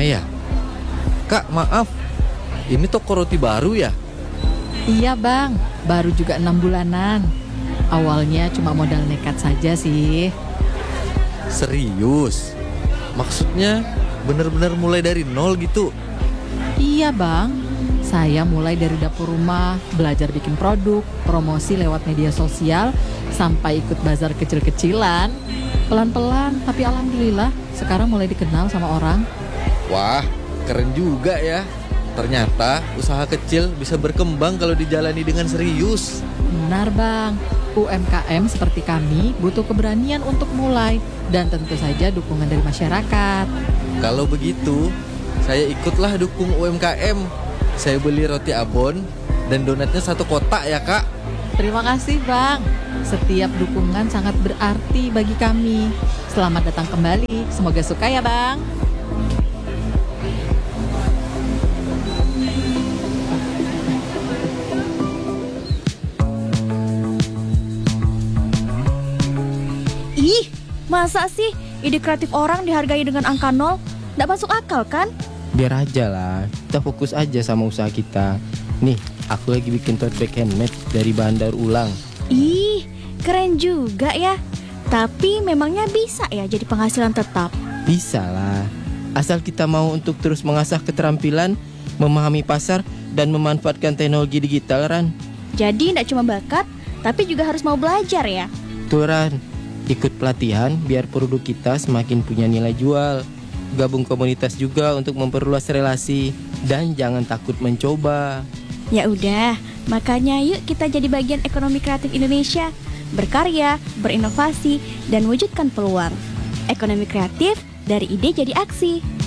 ya? Kak, maaf. Ini toko roti baru ya? Iya bang, baru juga 6 bulanan. Awalnya cuma modal nekat saja sih. Serius? Maksudnya bener-bener mulai dari nol gitu? Iya bang, saya mulai dari dapur rumah, belajar bikin produk, promosi lewat media sosial, sampai ikut bazar kecil-kecilan. Pelan-pelan, tapi alhamdulillah sekarang mulai dikenal sama orang. Wah, keren juga ya. Ternyata usaha kecil bisa berkembang kalau dijalani dengan serius. Benar bang, UMKM seperti kami butuh keberanian untuk mulai dan tentu saja dukungan dari masyarakat. Kalau begitu, saya ikutlah dukung UMKM. Saya beli roti abon dan donatnya 1 kotak ya kak. Terima kasih bang, setiap dukungan sangat berarti bagi kami. Selamat datang kembali, semoga suka ya bang. Ih, masa sih ide kreatif orang dihargai dengan angka 0? Nggak masuk akal kan? Biar aja lah, kita fokus aja sama usaha kita. Nih, aku lagi bikin tote bag handmade dari bahan daur ulang. Ih, keren juga ya. Tapi memangnya bisa ya jadi penghasilan tetap? Bisa lah, asal kita mau untuk terus mengasah keterampilan, memahami pasar, dan memanfaatkan teknologi digital, Ran. Jadi nggak cuma bakat, tapi juga harus mau belajar ya. Tuh, Ran, ikut pelatihan biar produk kita semakin punya nilai jual. Gabung komunitas juga untuk memperluas relasi. Dan jangan takut mencoba. Ya udah, makanya yuk kita jadi bagian ekonomi kreatif Indonesia. Berkarya, berinovasi, dan wujudkan peluang. Ekonomi kreatif dari ide jadi aksi.